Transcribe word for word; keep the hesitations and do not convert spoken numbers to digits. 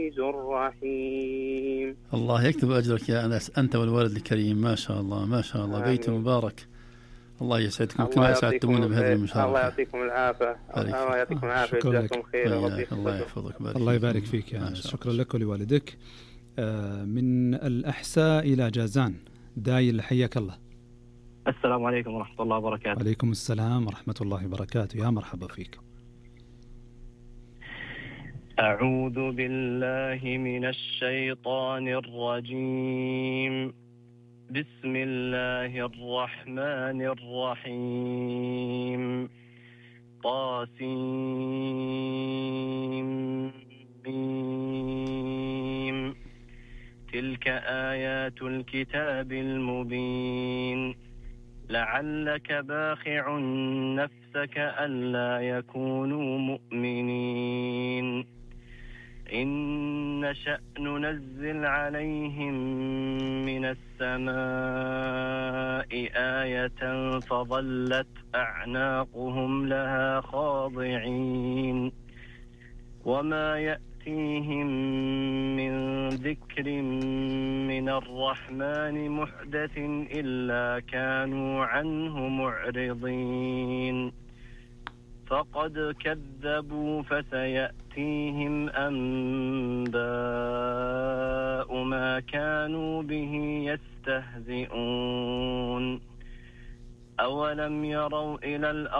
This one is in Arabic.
الرحيم. الله يكتب أجرك يا أنس، أنت والولد الكريم، ما شاء الله ما شاء الله، بيت مبارك. الله يسعدكم كما سعدتمونا بهذه المشاركة. الله يعطيكم العافية. الله يعطيكم العافية. جزاكم خير. الله يحفظك. الله يبارك فيك يا أنس. شكرا لك ولوالدك. من الأحساء إلى جازان، دايل حياك الله. السلام عليكم ورحمة الله وبركاته. عليكم السلام ورحمة الله وبركاته، يا مرحبا فيك. أعوذ بالله من الشيطان الرجيم. بسم الله الرحمن الرحيم. طاسيم. تلك آيات الكتاب المبين. لعلك باخع نفسك ألا يكونوا مؤمنين. إن نشأ ننزل عليهم من السماء آية فظلت أعناقهم لها خاضعين. وما يأتيهم من ذكر من الرحمن محدث إلا كانوا عنه معرضين. فقد كذبوا فسيأتيهم أنباء ما كانوا به يستهزئون. أولم يروا إلى الأرض